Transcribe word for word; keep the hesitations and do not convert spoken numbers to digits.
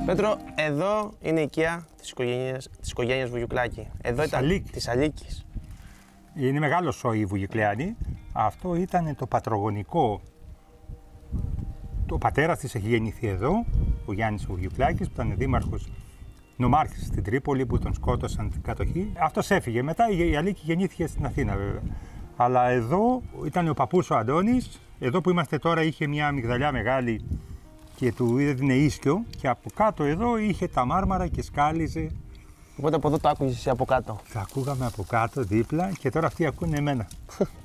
Πέτρο, εδώ είναι η οικία της οικογένειας, της οικογένειας Βουγιουκλάκη. Εδώ ήταν Αλίκη. της Αλίκης. Είναι μεγάλο σόι η Βουγιουκλιάνη. Αυτό ήταν το πατρογονικό. Το πατέρας της έχει γεννηθεί εδώ, ο Γιάννης Βουγιουκλάκης, που ήταν δήμαρχος νομάρχης στην Τρίπολη, που τον σκότωσαν την κατοχή. Αυτός έφυγε. Μετά η Αλίκη γεννήθηκε στην Αθήνα, βέβαια. Αλλά εδώ ήταν ο παππούς ο Αντώνης. Εδώ που είμαστε τώρα είχε μια αμυγδαλιά μεγάλη και του έδινε ίσκιο. Και από κάτω εδώ είχε τα μάρμαρα και σκάλιζε. Οπότε από εδώ το άκουγες εσύ από κάτω. Τα ακούγαμε από κάτω δίπλα και τώρα αυτοί ακούνε εμένα.